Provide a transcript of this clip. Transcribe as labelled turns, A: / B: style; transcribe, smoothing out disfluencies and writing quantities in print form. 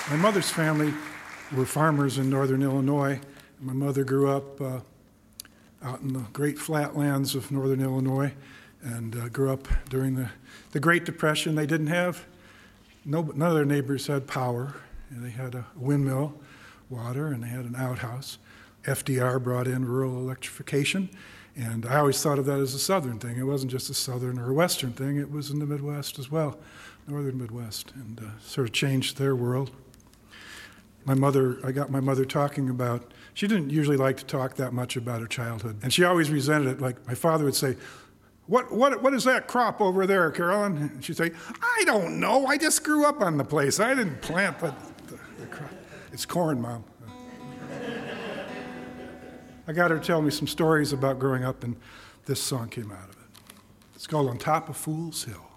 A: My mother's family were farmers in northern Illinois. My mother grew up out in the great flatlands of northern Illinois and grew up during the Great Depression. They didn't have, none of their neighbors had power. They had a windmill, water, and they had an outhouse. FDR brought in rural electrification, and I always thought of that as a southern thing. It wasn't just a southern or a western thing, it was in the Midwest as well, northern Midwest, and sort of changed their world. I got my mother talking about, she didn't usually like to talk that much about her childhood, and she always resented it. Like my father would say, what is that crop over there, Carolyn? And she'd say, I don't know, I just grew up on the place. I didn't plant the crop. It's corn, Mom. I got her to tell me some stories about growing up, and this song came out of it. It's called On Top of Fool's Hill.